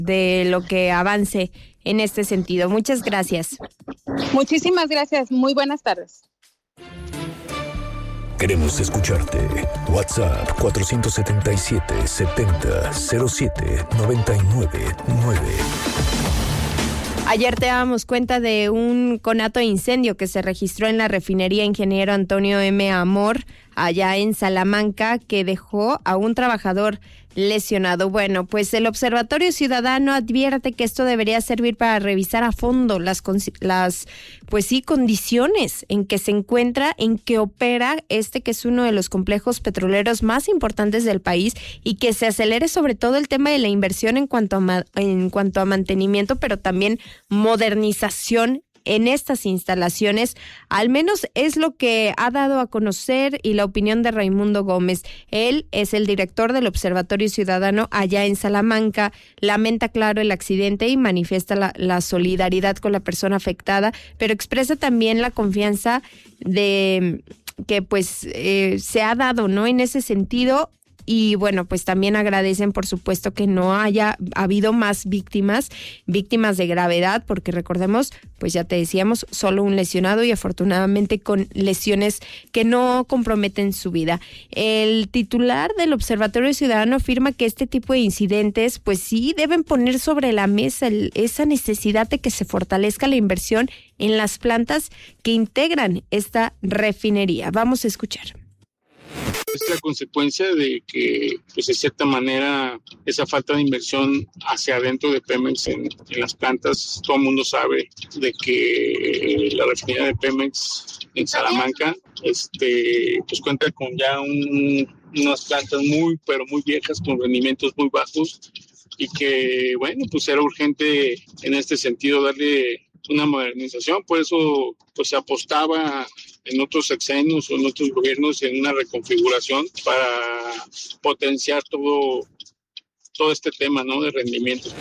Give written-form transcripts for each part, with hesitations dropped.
de lo que avance en este sentido. Muchas gracias. Muchísimas gracias. Muy buenas tardes. Queremos escucharte. WhatsApp 477-70-07-99-9. Ayer te dábamos cuenta de un conato de incendio que se registró en la refinería Ingeniero Antonio M. Amor, allá en Salamanca, que dejó a un trabajador lesionado. Bueno, pues el Observatorio Ciudadano advierte que esto debería servir para revisar a fondo las condiciones en que se encuentra, en que opera que es uno de los complejos petroleros más importantes del país, y que se acelere sobre todo el tema de la inversión en cuanto a mantenimiento, pero también modernización en estas instalaciones. Al menos es lo que ha dado a conocer y la opinión de Raimundo Gómez. Él es el director del Observatorio Ciudadano allá en Salamanca. Lamenta, claro, el accidente y manifiesta la solidaridad con la persona afectada, pero expresa también la confianza de que se ha dado, ¿no?, en ese sentido. Y bueno, pues también agradecen, por supuesto, que no haya habido más víctimas de gravedad, porque recordemos, pues ya te decíamos, solo un lesionado y afortunadamente con lesiones que no comprometen su vida. El titular del Observatorio Ciudadano afirma que este tipo de incidentes, pues sí, deben poner sobre la mesa esa necesidad de que se fortalezca la inversión en las plantas que integran esta refinería. Vamos a escuchar. Es la consecuencia de que, pues de cierta manera, esa falta de inversión hacia adentro de Pemex en las plantas. Todo el mundo sabe de que la refinería de Pemex en Salamanca pues cuenta con ya unas plantas pero muy viejas, con rendimientos muy bajos, y que, bueno, pues era urgente en este sentido darle una modernización. Por eso pues se apostaba en otros sexenios o en otros gobiernos en una reconfiguración para potenciar todo este tema, ¿no?, de rendimiento.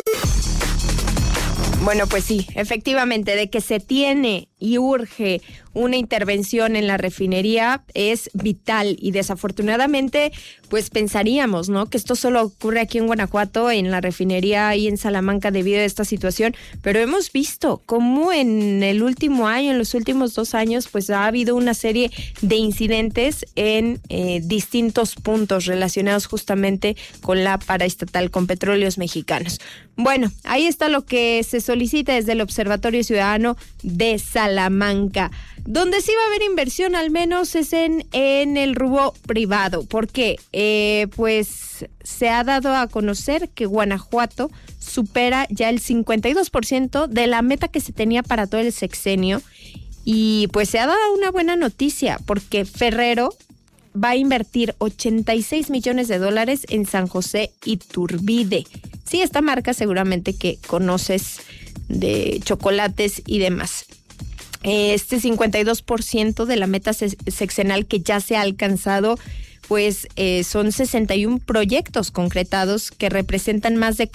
Bueno, pues sí, efectivamente, de que se tiene y urge una intervención en la refinería es vital, y desafortunadamente pues pensaríamos, ¿no?, que esto solo ocurre aquí en Guanajuato, en la refinería y en Salamanca, debido a esta situación, pero hemos visto cómo en el último año, en los últimos 2 años, pues ha habido una serie de incidentes en distintos puntos relacionados justamente con la paraestatal, con Petróleos Mexicanos. Bueno, ahí está lo que se solicita desde el Observatorio Ciudadano de Salamanca. Donde sí va a haber inversión, al menos, es en el rubro privado, porque pues se ha dado a conocer que Guanajuato supera ya el 52% de la meta que se tenía para todo el sexenio, y pues se ha dado una buena noticia, porque Ferrero va a invertir $86 millones en San José Iturbide. Sí, esta marca seguramente que conoces, de chocolates y demás. Este 52% de la meta sexenal que ya se ha alcanzado, pues son 61 proyectos concretados que representan más de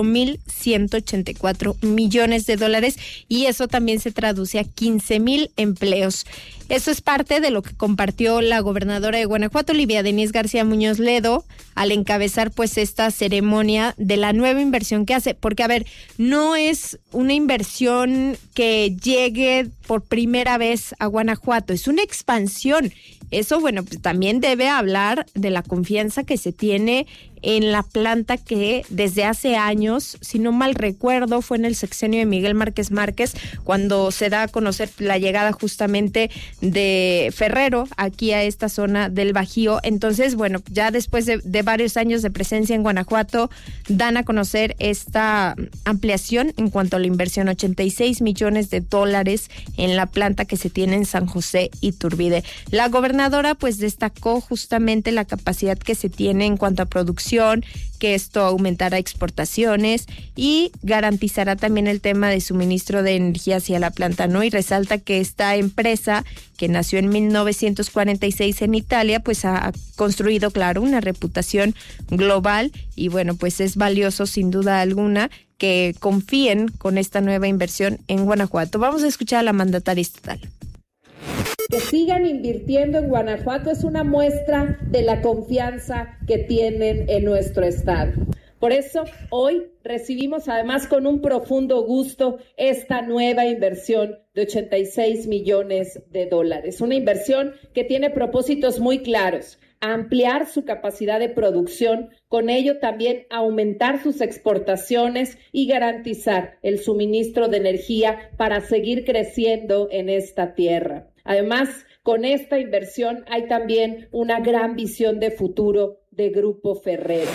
$4,184 millones, y eso también se traduce a 15,000 empleos. Eso es parte de lo que compartió la gobernadora de Guanajuato, Livia Denise García Muñoz Ledo, al encabezar pues esta ceremonia de la nueva inversión que hace, porque a ver, no es una inversión que llegue por primera vez a Guanajuato, es una expansión. Eso, bueno, pues también debe hablar de la confianza que se tiene en la planta que desde hace años, si no mal recuerdo, fue en el sexenio de Miguel Márquez Márquez, cuando se da a conocer la llegada justamente de Ferrero aquí a esta zona del Bajío. Entonces, bueno, ya después de varios años de presencia en Guanajuato, dan a conocer esta ampliación en cuanto a la inversión, $86 millones en la planta que se tiene en San José Iturbide. La gobernadora pues destacó justamente la capacidad que se tiene en cuanto a producción, que esto aumentará exportaciones y garantizará también el tema de suministro de energía hacia la planta, ¿no? Y resalta que esta empresa, que nació en 1946 en Italia, pues ha construido, claro, una reputación global, y bueno, pues es valioso sin duda alguna que confíen con esta nueva inversión en Guanajuato. Vamos a escuchar a la mandataria estatal. Que sigan invirtiendo en Guanajuato es una muestra de la confianza que tienen en nuestro estado. Por eso, hoy recibimos además con un profundo gusto esta nueva inversión de 86 millones de dólares. Una inversión que tiene propósitos muy claros: ampliar su capacidad de producción, con ello también aumentar sus exportaciones y garantizar el suministro de energía para seguir creciendo en esta tierra. Además, con esta inversión hay también una gran visión de futuro de Grupo Ferrero.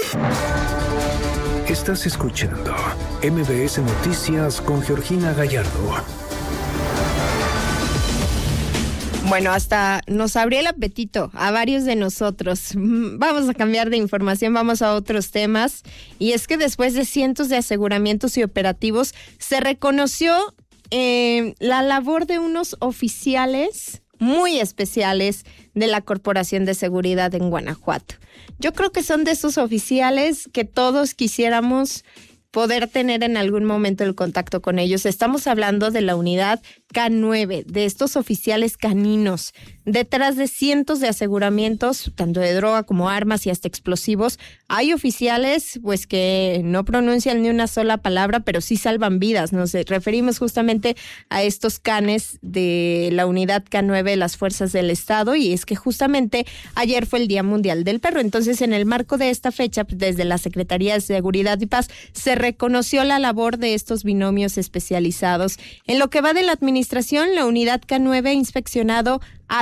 Estás escuchando MBS Noticias con Georgina Gallardo. Bueno, hasta nos abrió el apetito a varios de nosotros. Vamos a cambiar de información, vamos a otros temas. Y es que después de cientos de aseguramientos y operativos, se reconoció la labor de unos oficiales muy especiales de la Corporación de Seguridad en Guanajuato. Yo creo que son de esos oficiales que todos quisiéramos poder tener en algún momento el contacto con ellos. Estamos hablando de la unidad K9, de estos oficiales caninos. Detrás de cientos de aseguramientos, tanto de droga como armas y hasta explosivos, hay oficiales pues que no pronuncian ni una sola palabra, pero sí salvan vidas. Nos referimos justamente a estos canes de la unidad K9 de las Fuerzas del Estado, y es que justamente ayer fue el Día Mundial del Perro. Entonces, en el marco de esta fecha, desde la Secretaría de Seguridad y Paz, se reconoció la labor de estos binomios especializados. En lo que va de la administración, la unidad K9 ha inspeccionado a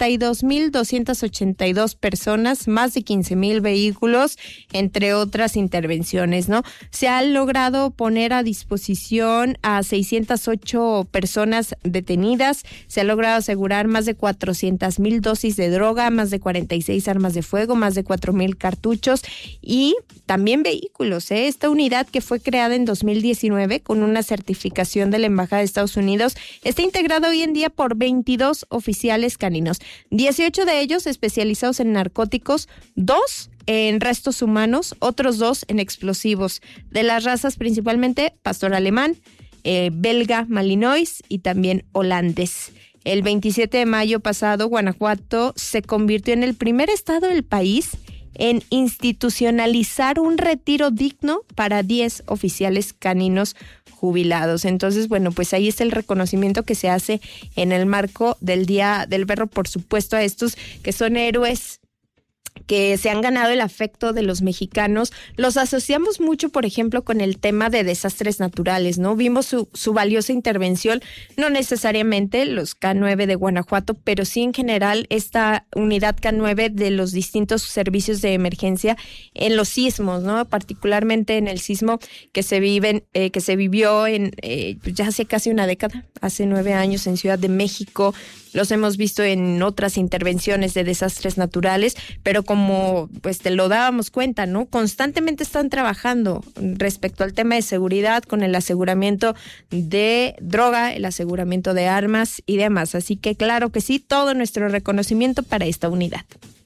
32,282 personas, más de 15,000 vehículos, entre otras intervenciones, ¿no? Se ha logrado poner a disposición a 608 personas detenidas, se ha logrado asegurar más de 400,000 dosis de droga, más de 46 armas de fuego, más de 4,000 cartuchos y también vehículos, ¿eh? Esta unidad, que fue creada en 2019 con una certificación de la Embajada de Estados Unidos, está integrada hoy en día por 22 oficiales caninos, 18 de ellos especializados en narcóticos, 2 en restos humanos, otros 2 en explosivos, de las razas principalmente pastor alemán, belga, malinois y también holandés. El 27 de mayo pasado, Guanajuato se convirtió en el primer estado del país en institucionalizar un retiro digno para 10 oficiales caninos jubilados. Entonces, bueno, pues ahí está el reconocimiento que se hace en el marco del Día del Perro, por supuesto, a estos que son héroes que se han ganado el afecto de los mexicanos. Los asociamos mucho, por ejemplo, con el tema de desastres naturales, ¿no? Vimos su valiosa intervención, no necesariamente los K9 de Guanajuato, pero sí en general esta unidad K9 de los distintos servicios de emergencia en los sismos, ¿no? Particularmente en el sismo que se vivió en ya hace casi una década, hace 9 años en Ciudad de México. Los hemos visto en otras intervenciones de desastres naturales, pero como pues te lo dábamos cuenta, ¿no? Constantemente están trabajando respecto al tema de seguridad con el aseguramiento de droga, el aseguramiento de armas y demás. Así que claro que sí, todo nuestro reconocimiento para esta unidad.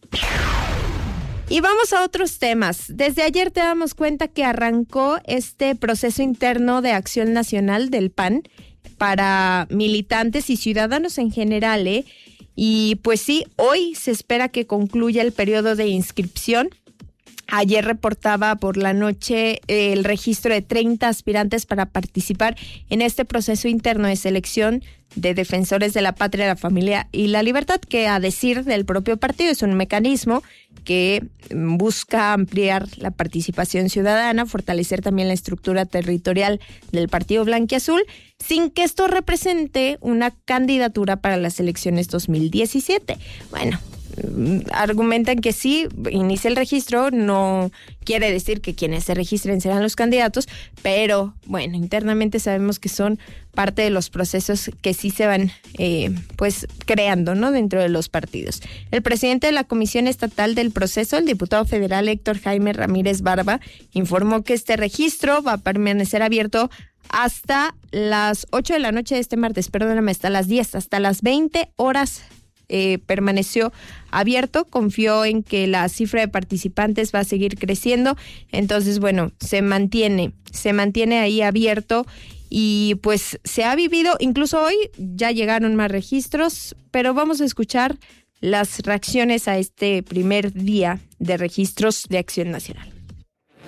Y vamos a otros temas. Desde ayer te damos cuenta que arrancó este proceso interno de acción nacional del PAN para militantes y ciudadanos en general, ¿eh? Y pues sí, hoy se espera que concluya el periodo de inscripción. Ayer reportaba por la noche el registro de 30 aspirantes para participar en este proceso interno de selección de defensores de la patria, la familia y la libertad, que a decir del propio partido es un mecanismo que busca ampliar la participación ciudadana, fortalecer también la estructura territorial del partido blanquiazul, sin que esto represente una candidatura para las elecciones 2017. Bueno, argumentan que sí, inicia el registro, no quiere decir que quienes se registren serán los candidatos, pero bueno, internamente sabemos que son parte de los procesos que sí se van pues creando, ¿no? Dentro de los partidos. El presidente de la Comisión Estatal del Proceso, el diputado federal Héctor Jaime Ramírez Barba, informó que este registro va a permanecer abierto hasta las 8 de la noche de este martes, perdóname, hasta las 10, hasta las 20 horas permaneció abierto. Confió en que la cifra de participantes va a seguir creciendo. Entonces, bueno, se mantiene ahí abierto y pues se ha vivido, incluso hoy ya llegaron más registros, pero vamos a escuchar las reacciones a este primer día de registros de Acción Nacional.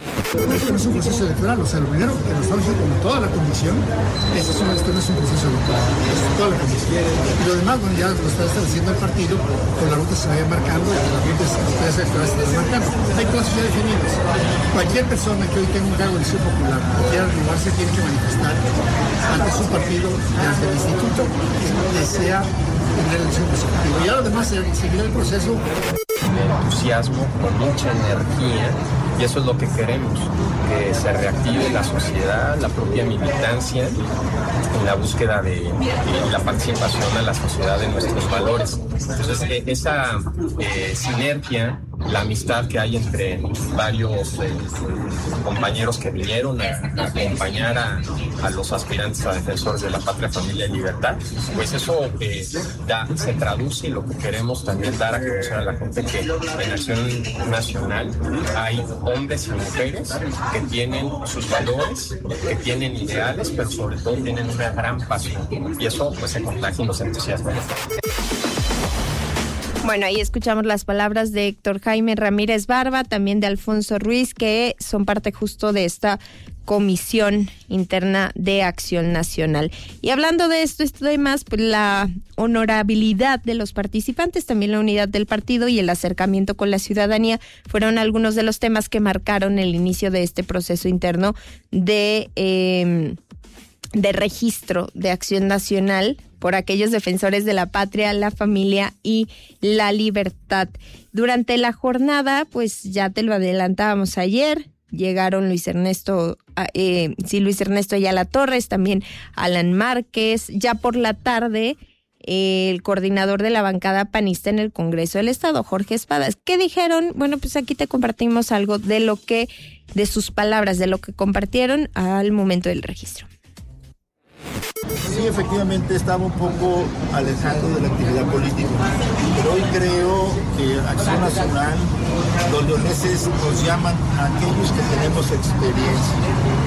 Esto no es un proceso electoral, o sea, lo primero que nos estamos diciendo como toda la comisión, esto no es un proceso electoral, es toda la comisión. Y lo demás, bueno, ya lo está estableciendo el partido, con la ruta se vaya marcando, y las rutas electorales se están marcando. Hay plazos ya definidos. Cualquier persona que hoy tenga un cargo de elección popular, que quiera renovarse, tiene que manifestar ante su partido y ante el instituto que desea tener elección consecutiva. Y ahora además seguirá el proceso. Entusiasmo, con mucha energía, y eso es lo que queremos, que se reactive la sociedad, la propia militancia en la búsqueda de la participación a la sociedad de nuestros valores. Entonces, esa sinergia, la amistad que hay entre varios compañeros que vinieron a acompañar a los aspirantes a defensores de la patria, familia y libertad, pues eso se traduce, y lo que queremos también dar a conocer a la gente que en Acción Nacional hay hombres y mujeres que tienen sus valores, que tienen ideales, pero sobre todo tienen una gran pasión, y eso pues se contagia y nos entusiasma. Bueno, ahí escuchamos las palabras de Héctor Jaime Ramírez Barba, también de Alfonso Ruiz, que son parte justo de esta Comisión Interna de Acción Nacional. Y hablando de esto y demás, pues la honorabilidad de los participantes, también la unidad del partido y el acercamiento con la ciudadanía fueron algunos de los temas que marcaron el inicio de este proceso interno de registro de Acción Nacional por aquellos defensores de la patria, la familia y la libertad. Durante la jornada, pues ya te lo adelantábamos ayer, llegaron Luis Ernesto Ayala Torres, también Alan Márquez. Ya por la tarde, el coordinador de la bancada panista en el Congreso del Estado, Jorge Espadas. ¿Qué dijeron? Bueno, pues aquí te compartimos algo de sus palabras, de lo que compartieron al momento del registro. Sí, efectivamente estaba un poco alejado de la actividad política, pero hoy creo que Acción Nacional, los leoneses nos llaman a aquellos que tenemos experiencia.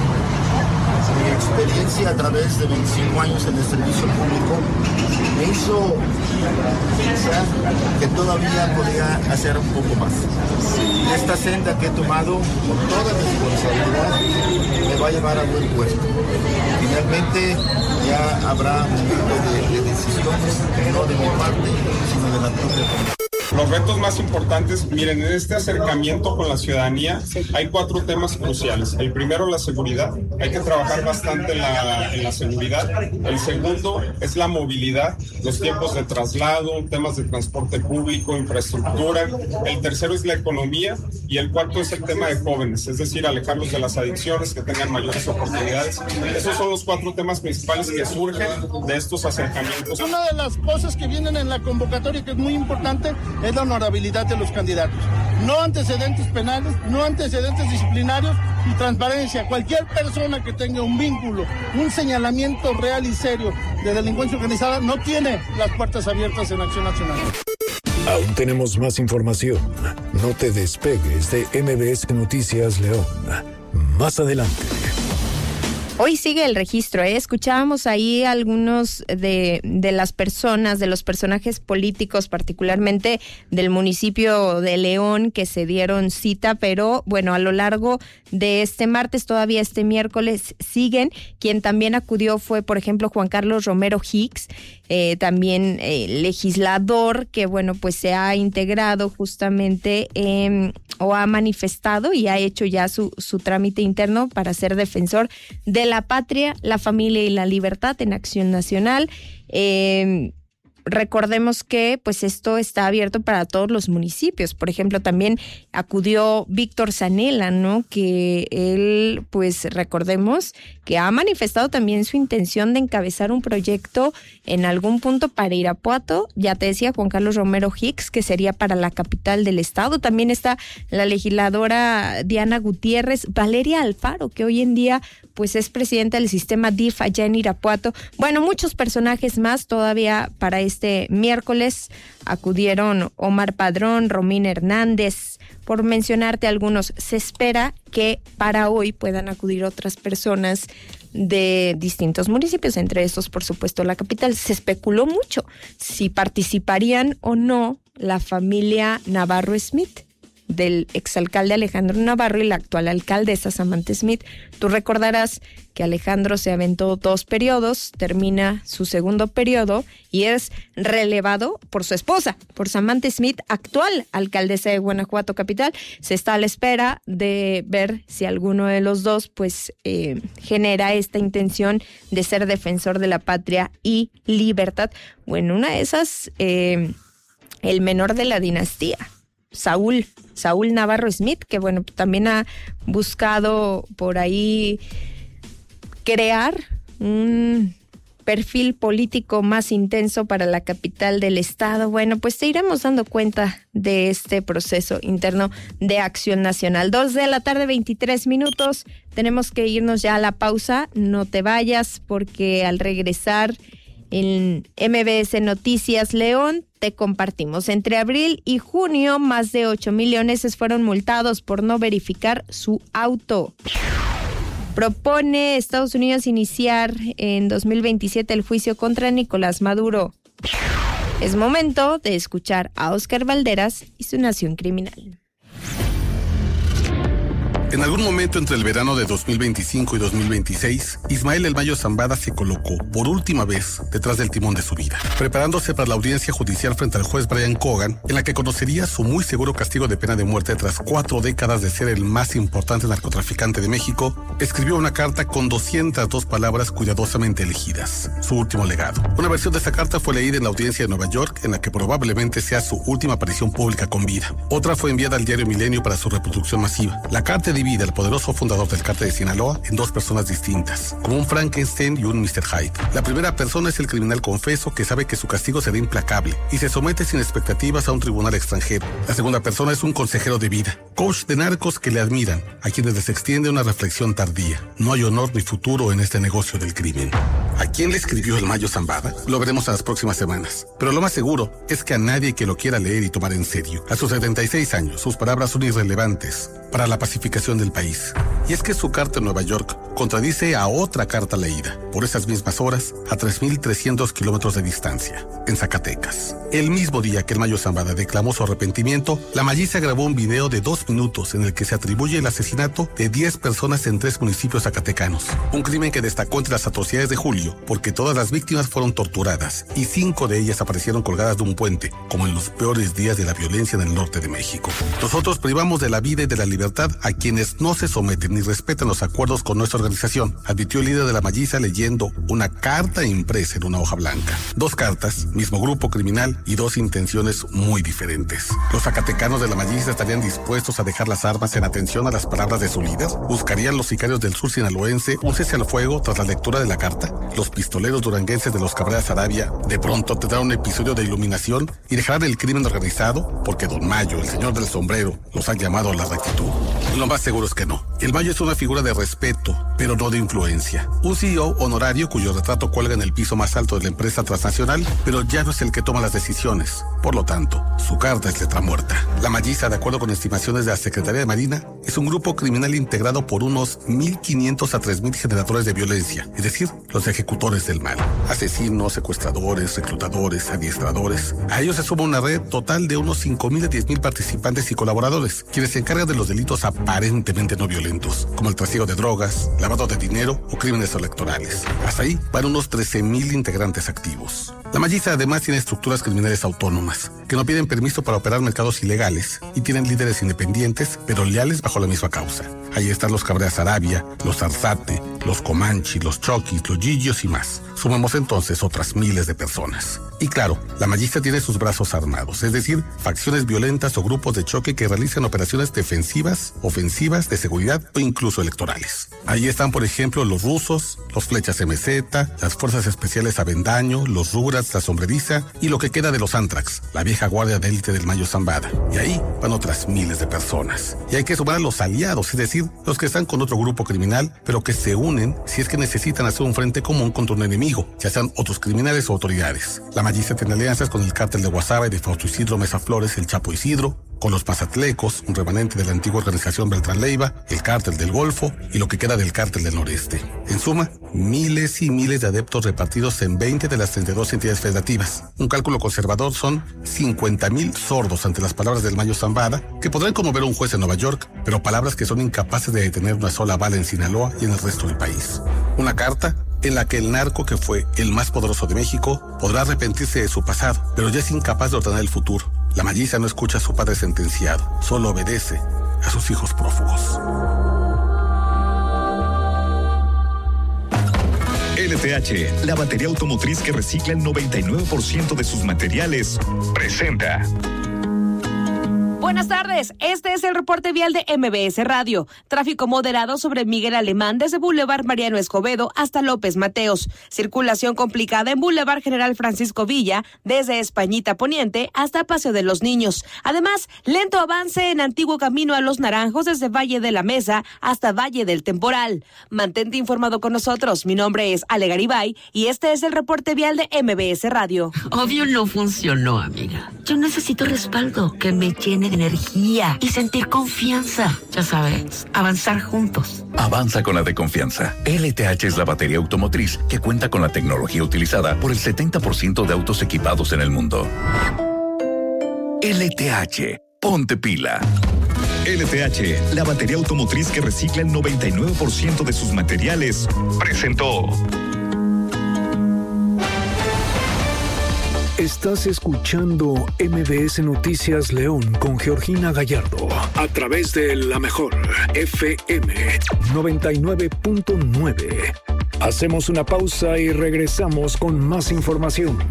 Mi experiencia a través de 25 años en el servicio público me hizo pensar que todavía podía hacer un poco más. Esta senda que he tomado con toda responsabilidad me va a llevar a buen puesto. Finalmente ya habrá un momento de decisiones, no de mi parte, sino de la propia comunidad. Los retos más importantes, miren, en este acercamiento con la ciudadanía hay 4 temas cruciales. El primero, la seguridad. Hay que trabajar bastante en la seguridad. El segundo es la movilidad, los tiempos de traslado, temas de transporte público, infraestructura. El tercero es la economía, y el cuarto es el tema de jóvenes, es decir, alejarlos de las adicciones, que tengan mayores oportunidades. Esos son los 4 temas principales que surgen de estos acercamientos. Una de las cosas que vienen en la convocatoria, que es muy importante, es la honorabilidad de los candidatos. No antecedentes penales, no antecedentes disciplinarios y transparencia. Cualquier persona que tenga un vínculo, un señalamiento real y serio de delincuencia organizada no tiene las puertas abiertas en Acción Nacional. Aún tenemos más información. No te despegues de MBS Noticias León. Más adelante. Hoy sigue el registro, Escuchábamos ahí algunos de las personas, de los personajes políticos, particularmente del municipio de León, que se dieron cita, pero bueno, a lo largo de este martes, todavía este miércoles, siguen. Quien también acudió fue, por ejemplo, Juan Carlos Romero Hicks, también legislador, que bueno, pues se ha integrado justamente o ha manifestado y ha hecho ya su trámite interno para ser defensor de la patria, la familia y la libertad en Acción Nacional. Recordemos que pues esto está abierto para todos los municipios. Por ejemplo, también acudió Víctor Zanella, ¿no? Que él, pues recordemos que ha manifestado también su intención de encabezar un proyecto en algún punto para Irapuato. Ya te decía, Juan Carlos Romero Hicks, que sería para la capital del estado. También está la legisladora Diana Gutiérrez, Valeria Alfaro, que hoy en día pues es presidenta del sistema DIF allá en Irapuato. Bueno, muchos personajes más todavía para este miércoles. Acudieron Omar Padrón, Romina Hernández, por mencionarte algunos. Se espera que para hoy puedan acudir otras personas de distintos municipios, entre estos, por supuesto, la capital. Se especuló mucho si participarían o no la familia Navarro Smith. del exalcalde Alejandro Navarro y la actual alcaldesa Samantha Smith. Tú recordarás que Alejandro se aventó 2 periodos, termina su segundo periodo y es relevado por su esposa, por Samantha Smith, actual alcaldesa de Guanajuato capital. Se está a la espera de ver si alguno de los dos pues genera esta intención de ser defensor de la patria y libertad. Bueno, una de esas, el menor de la dinastía, Saúl Navarro Smith, que bueno, también ha buscado por ahí crear un perfil político más intenso para la capital del estado. Bueno, pues te iremos dando cuenta de este proceso interno de Acción Nacional. 2:23 p.m. Tenemos que irnos ya a la pausa. No te vayas, porque al regresar en MBS Noticias León te compartimos. Entre abril y junio, más de 8,000 leoneses fueron multados por no verificar su auto. Propone Estados Unidos iniciar en 2027 el juicio contra Nicolás Maduro. Es momento de escuchar a Óscar Valderas y su Nación Criminal. En algún momento entre el verano de 2025 y 2026, Ismael El Mayo Zambada se colocó por última vez detrás del timón de su vida, preparándose para la audiencia judicial frente al juez Brian Cogan, en la que conocería su muy seguro castigo de pena de muerte tras 4 décadas de ser el más importante narcotraficante de México. Escribió una carta con 202 palabras cuidadosamente elegidas, su último legado. Una versión de esa carta fue leída en la audiencia de Nueva York, en la que probablemente sea su última aparición pública con vida. Otra fue enviada al diario Milenio para su reproducción masiva. La carta divide al poderoso fundador del cártel de Sinaloa en 2 personas distintas, como un Frankenstein y un Mr. Hyde. La primera persona es el criminal confeso que sabe que su castigo será implacable y se somete sin expectativas a un tribunal extranjero. La segunda persona es un consejero de vida, coach de narcos que le admiran, a quienes les extiende una reflexión tardía. No hay honor ni futuro en este negocio del crimen. ¿A quién le escribió El Mayo Zambada? Lo veremos en las próximas semanas. Pero lo más seguro es que a nadie que lo quiera leer y tomar en serio. A sus 76 años, sus palabras son irrelevantes para la pacificación del país. Y es que su carta en Nueva York contradice a otra carta leída, por esas mismas horas, a 3,300 kilómetros de distancia, en Zacatecas. El mismo día que El Mayo Zambada declamó su arrepentimiento, la Malliza grabó un video de 2 minutos en el que se atribuye el asesinato de 10 personas en 3 municipios zacatecanos. Un crimen que destacó entre las atrocidades de julio, porque todas las víctimas fueron torturadas y 5 de ellas aparecieron colgadas de un puente, como en los peores días de la violencia en el norte de México. Nosotros privamos de la vida y de la libertad a quienes no se someten ni respetan los acuerdos con nuestra organización, advirtió el líder de la Malliza leyendo una carta impresa en una hoja blanca. 2 cartas, mismo grupo criminal y 2 intenciones muy diferentes. ¿Los zacatecanos de la Malliza estarían dispuestos a dejar las armas en atención a las palabras de su líder? ¿Buscarían los sicarios del sur sinaloense un cese al fuego tras la lectura de la carta? ¿Los pistoleros duranguenses de los Cabrera Sarabia de pronto tendrán un episodio de iluminación y dejarán el crimen organizado? Porque Don Mayo, el señor del sombrero, los ha llamado a la rectitud. Lo más seguro es que no. El Mayo es una figura de respeto, pero no de influencia. Un CEO honorario cuyo retrato cuelga en el piso más alto de la empresa transnacional, pero ya no es el que toma las decisiones. Por lo tanto, su carta es letra muerta. La Malliza, de acuerdo con estimaciones de la Secretaría de Marina, es un grupo criminal integrado por unos 1,500 a 3,000 generadores de violencia, es decir, los ejecutores del mal. Asesinos, secuestradores, reclutadores, adiestradores. A ellos se suma una red total de unos 5,000 a 10,000 participantes y colaboradores, quienes se encargan de los delitos aparentemente no violentos, como el trasiego de drogas, lavado de dinero o crímenes electorales. Hasta ahí van unos 13,000 integrantes activos. La Malliza además tiene estructuras criminales autónomas, que no piden permiso para operar mercados ilegales y tienen líderes independientes, pero leales bajo la misma causa. Ahí están los Cabrera Sarabia, los Zarzate, los Comanche, los Chokis, los Gillios y más. Sumemos entonces otras miles de personas. Y claro, la Malliza tiene sus brazos armados, es decir, facciones violentas o grupos de choque que realizan operaciones defensivas, ofensivas, de seguridad o incluso electorales. Ahí están, por ejemplo, los rusos, los Flechas MZ, las Fuerzas Especiales Avendaño, los Rugrats, la Sombreriza y lo que queda de los Antrax, la vieja guardia de élite del Mayo Zambada. Y ahí van otras miles de personas. Y hay que sumar a los aliados, es decir, los que están con otro grupo criminal, pero que se unen si es que necesitan hacer un frente común contra un enemigo, ya sean otros criminales o autoridades. La Malliza tiene alianzas con el cártel de Guasave, de Fausto Isidro Mesa Flores, el Chapo Isidro, con los mazatlecos, un remanente de la antigua organización Beltrán Leiva, el cártel del Golfo y lo que queda del cártel del Noreste. En suma, miles y miles de adeptos repartidos en 20 de las 32 entidades federativas. Un cálculo conservador son 50,000 sordos ante las palabras del Mayo Zambada, que podrán conmover a un juez en Nueva York, pero palabras que son incapaces de detener una sola bala en Sinaloa y en el resto del país. Una carta en la que el narco, que fue el más poderoso de México, podrá arrepentirse de su pasado, pero ya es incapaz de ordenar el futuro. La Malliza no escucha a su padre sentenciado, solo obedece a sus hijos prófugos. LTH, la batería automotriz que recicla el 99% de sus materiales, presenta. Buenas tardes, este es el reporte vial de MBS Radio. Tráfico moderado sobre Miguel Alemán desde Boulevard Mariano Escobedo hasta López Mateos. Circulación complicada en Boulevard General Francisco Villa desde Españita Poniente hasta Paseo de los Niños. Además, lento avance en Antiguo Camino a Los Naranjos desde Valle de la Mesa hasta Valle del Temporal. Mantente informado con nosotros. Mi nombre es Ale Garibay y este es el reporte vial de MBS Radio. Obvio no funcionó, amiga. Yo necesito respaldo que me llene de energía y sentir confianza. Ya sabes, avanzar juntos. Avanza con la de confianza. LTH es la batería automotriz que cuenta con la tecnología utilizada por el 70% de autos equipados en el mundo. LTH, ponte pila. LTH, la batería automotriz que recicla el 99% de sus materiales, presentó. Estás escuchando MBS Noticias León con Georgina Gallardo a través de La Mejor FM 99.9. Hacemos una pausa y regresamos con más información.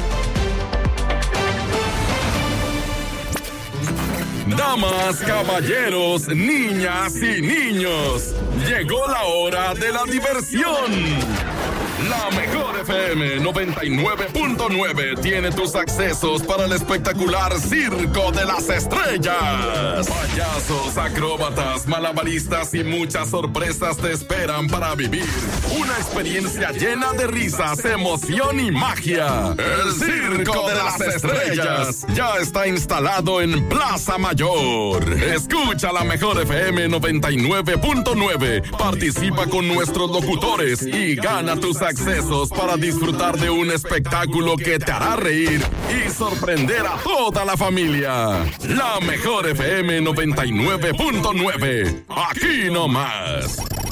Damas, caballeros, niñas y niños, llegó la hora de la diversión. La Mejor FM 99.9 tiene tus accesos para el espectacular Circo de las Estrellas. Payasos, acróbatas, malabaristas y muchas sorpresas te esperan para vivir una experiencia llena de risas, emoción y magia. El Circo de las Estrellas ya está instalado en Plaza Mayor. Escucha La Mejor FM 99.9. Participa con nuestros locutores y gana tus accesos para disfrutar de un espectáculo que te hará reír y sorprender a toda la familia. La Mejor FM 99.9. Aquí nomás.